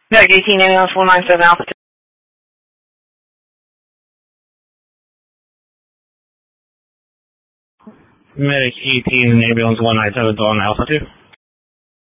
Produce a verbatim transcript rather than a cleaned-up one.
Medic eighteen ambulance one nine seven Alpha. Medic eighteen ambulance one nine seven on Alpha two.